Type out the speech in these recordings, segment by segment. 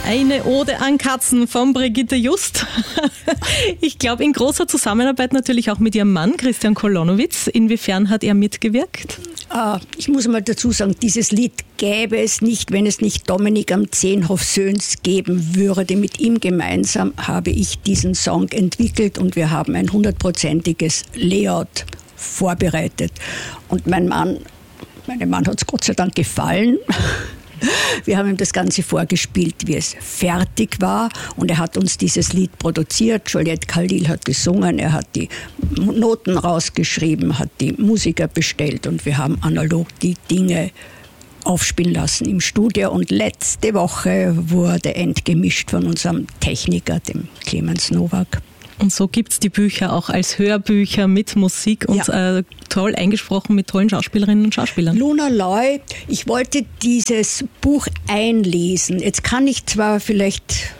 Eine Ode an Katzen von Brigitte Just. Ich glaube, in großer Zusammenarbeit natürlich auch mit ihrem Mann, Christian Kolonowitz. Inwiefern hat er mitgewirkt? Ich muss mal dazu sagen, dieses Lied gäbe es nicht, wenn es nicht Dominik am Zeenhof-Söhns geben würde. Mit ihm gemeinsam habe ich diesen Song entwickelt und wir haben ein 100%iges Layout vorbereitet. Und meinem Mann hat es Gott sei Dank gefallen. Wir haben ihm das Ganze vorgespielt, wie es fertig war, und er hat uns dieses Lied produziert. Juliette Khalil hat gesungen, er hat die Noten rausgeschrieben, hat die Musiker bestellt und wir haben analog die Dinge aufspielen lassen im Studio. Und letzte Woche wurde endgemischt von unserem Techniker, dem Clemens Nowak. Und so gibt es die Bücher auch als Hörbücher mit Musik und toll eingesprochen mit tollen Schauspielerinnen und Schauspielern. Luna Loy, ich wollte dieses Buch einlesen. Jetzt kann ich zwar vielleicht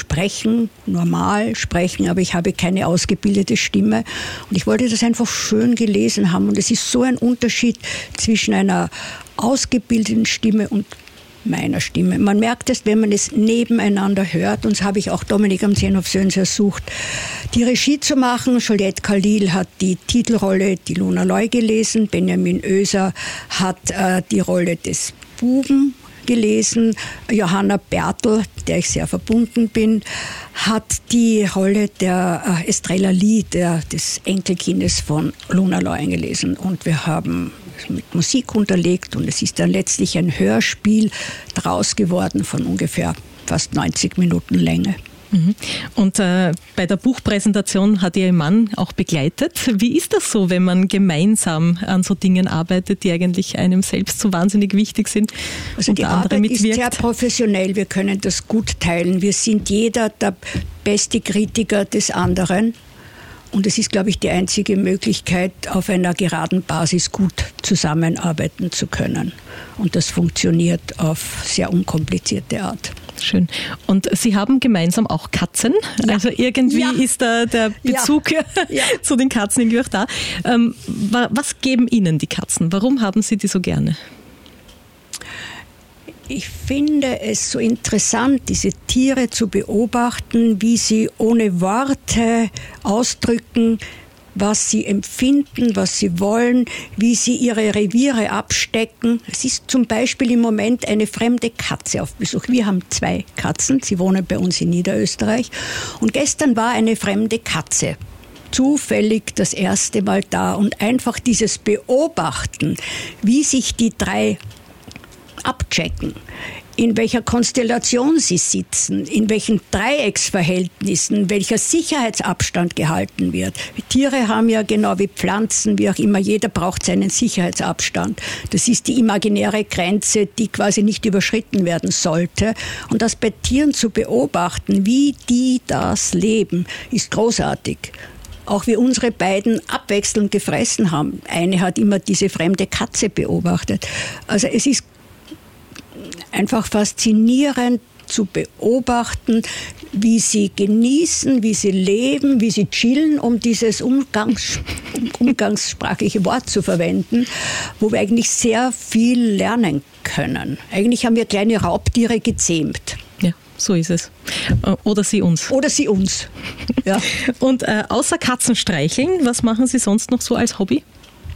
normal sprechen, aber ich habe keine ausgebildete Stimme. Und ich wollte das einfach schön gelesen haben. Und es ist so ein Unterschied zwischen einer ausgebildeten Stimme und meiner Stimme. Man merkt es, wenn man es nebeneinander hört. Und so habe ich auch Dominik am Zeenhof-Söhns ersucht, die Regie zu machen. Juliette Khalil hat die Titelrolle, die Luna Loy, gelesen. Benjamin Oeser hat die Rolle des Buben gelesen. Johanna Bertel, der ich sehr verbunden bin, hat die Rolle der Estrella Lee, des Enkelkindes von Luna Loy, eingelesen. Und wir haben mit Musik unterlegt und es ist dann letztlich ein Hörspiel draus geworden von ungefähr fast 90 Minuten Länge. Und bei der Buchpräsentation hat Ihr Mann auch begleitet. Wie ist das so, wenn man gemeinsam an so Dingen arbeitet, die eigentlich einem selbst so wahnsinnig wichtig sind? Also die Arbeit ist sehr professionell, wir können das gut teilen. Wir sind jeder der beste Kritiker des anderen. Und es ist, glaube ich, die einzige Möglichkeit, auf einer geraden Basis gut zusammenarbeiten zu können. Und das funktioniert auf sehr unkomplizierte Art. Schön. Und Sie haben gemeinsam auch Katzen. Ja. Also irgendwie ist da der Bezug zu den Katzen irgendwie auch da. Was geben Ihnen die Katzen? Warum haben Sie die so gerne? Ich finde es so interessant, diese Tiere zu beobachten, wie sie ohne Worte ausdrücken, was sie empfinden, was sie wollen, wie sie ihre Reviere abstecken. Es ist zum Beispiel im Moment eine fremde Katze auf Besuch. Wir haben 2 Katzen, sie wohnen bei uns in Niederösterreich. Und gestern war eine fremde Katze zufällig das erste Mal da. Und einfach dieses Beobachten, wie sich die 3 abchecken, in welcher Konstellation sie sitzen, in welchen Dreiecksverhältnissen, welcher Sicherheitsabstand gehalten wird. Tiere haben ja genau wie Pflanzen, wie auch immer, jeder braucht seinen Sicherheitsabstand. Das ist die imaginäre Grenze, die quasi nicht überschritten werden sollte. Und das bei Tieren zu beobachten, wie die das leben, ist großartig. Auch wie unsere beiden abwechselnd gefressen haben. Eine hat immer diese fremde Katze beobachtet. Also es ist einfach faszinierend zu beobachten, wie sie genießen, wie sie leben, wie sie chillen, um dieses umgangssprachliche Wort zu verwenden, wo wir eigentlich sehr viel lernen können. Eigentlich haben wir kleine Raubtiere gezähmt. Ja, so ist es. Oder sie uns. Oder sie uns, ja. Und außer Katzenstreicheln, was machen Sie sonst noch so als Hobby?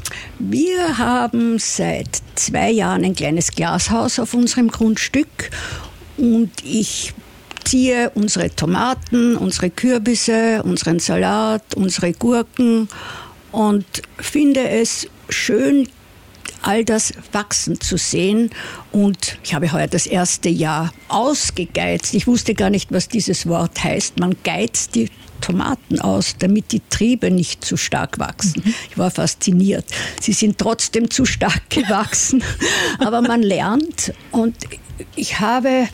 Wir haben seit 2 Jahren ein kleines Glashaus auf unserem Grundstück und ich ziehe unsere Tomaten, unsere Kürbisse, unseren Salat, unsere Gurken und finde es schön, all das wachsen zu sehen. Und ich habe heuer das erste Jahr ausgegeizt. Ich wusste gar nicht, was dieses Wort heißt. Man geizt die Tomaten aus, damit die Triebe nicht zu stark wachsen. Ich war fasziniert. Sie sind trotzdem zu stark gewachsen, aber man lernt. Und ich habe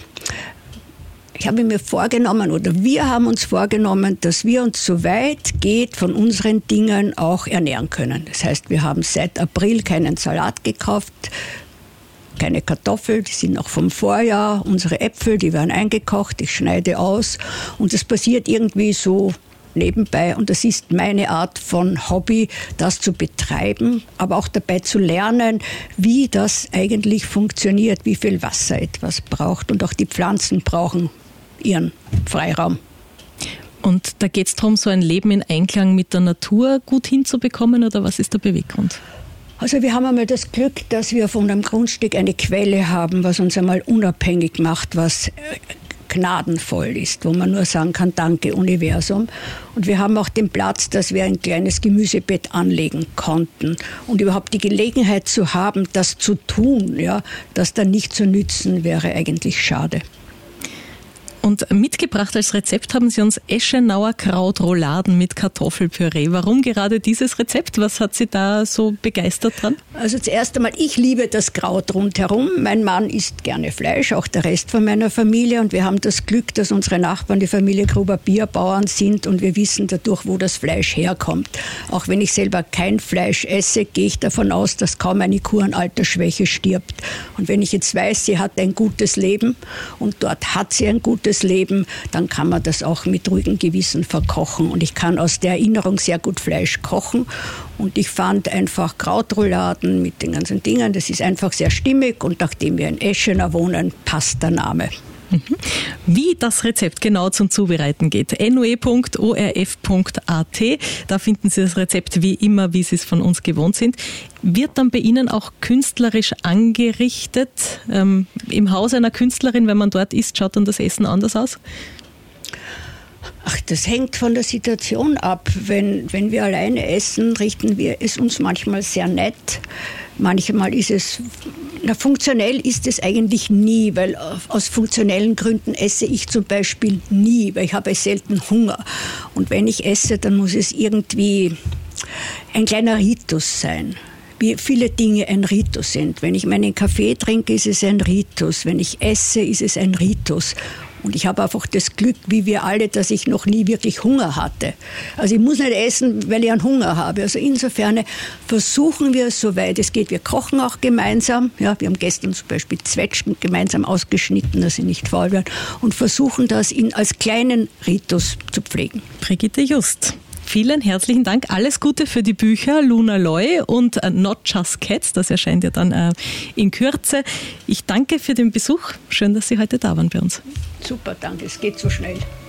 mir vorgenommen, oder wir haben uns vorgenommen, dass wir uns so weit geht von unseren Dingen auch ernähren können. Das heißt, wir haben seit April keinen Salat gekauft, keine Kartoffeln, die sind noch vom Vorjahr. Unsere Äpfel, die werden eingekocht, ich schneide aus. Und das passiert irgendwie so nebenbei. Und das ist meine Art von Hobby, das zu betreiben, aber auch dabei zu lernen, wie das eigentlich funktioniert, wie viel Wasser etwas braucht. Und auch die Pflanzen brauchen ihren Freiraum. Und da geht es darum, so ein Leben in Einklang mit der Natur gut hinzubekommen, oder was ist der Beweggrund? Also wir haben einmal das Glück, dass wir von einem Grundstück eine Quelle haben, was uns einmal unabhängig macht, was gnadenvoll ist, wo man nur sagen kann, danke Universum. Und wir haben auch den Platz, dass wir ein kleines Gemüsebett anlegen konnten. Und überhaupt die Gelegenheit zu haben, das zu tun, ja, das dann nicht zu nützen, wäre eigentlich schade. Und mitgebracht als Rezept haben Sie uns Eschenauer Krautrouladen mit Kartoffelpüree. Warum gerade dieses Rezept? Was hat Sie da so begeistert dran? Also zuerst einmal, ich liebe das Kraut rundherum. Mein Mann isst gerne Fleisch, auch der Rest von meiner Familie. Und wir haben das Glück, dass unsere Nachbarn die Familie Gruber Bierbauern sind und wir wissen dadurch, wo das Fleisch herkommt. Auch wenn ich selber kein Fleisch esse, gehe ich davon aus, dass kaum eine Kuh an Altersschwäche stirbt. Und wenn ich jetzt weiß, sie hat ein gutes Leben und dort hat sie ein gutes Leben, dann kann man das auch mit ruhigem Gewissen verkochen. Und ich kann aus der Erinnerung sehr gut Fleisch kochen. Und ich fand einfach Krautrouladen mit den ganzen Dingen, das ist einfach sehr stimmig. Und nachdem wir in Eschenau wohnen, passt der Name. Wie das Rezept genau zum Zubereiten geht, noe.orf.at. Da finden Sie das Rezept wie immer, wie Sie es von uns gewohnt sind. Wird dann bei Ihnen auch künstlerisch angerichtet? Im Haus einer Künstlerin, wenn man dort isst, schaut dann das Essen anders aus? Ach, das hängt von der Situation ab. Wenn wir alleine essen, richten wir es uns manchmal sehr nett. Manchmal ist es, funktionell ist es eigentlich nie, weil aus funktionellen Gründen esse ich zum Beispiel nie, weil ich habe selten Hunger. Und wenn ich esse, dann muss es irgendwie ein kleiner Ritus sein. Wie viele Dinge ein Ritus sind. Wenn ich meinen Kaffee trinke, ist es ein Ritus. Wenn ich esse, ist es ein Ritus. Und ich habe einfach das Glück, wie wir alle, dass ich noch nie wirklich Hunger hatte. Also ich muss nicht essen, weil ich einen Hunger habe. Also insofern versuchen wir, soweit es geht, wir kochen auch gemeinsam. Ja, wir haben gestern zum Beispiel Zwetschgen gemeinsam ausgeschnitten, dass sie nicht faul werden. Und versuchen das als kleinen Ritus zu pflegen. Brigitte Just. Vielen herzlichen Dank. Alles Gute für die Bücher Luna Loy und Not Just Cats. Das erscheint ja dann in Kürze. Ich danke für den Besuch. Schön, dass Sie heute da waren bei uns. Super, danke. Es geht so schnell.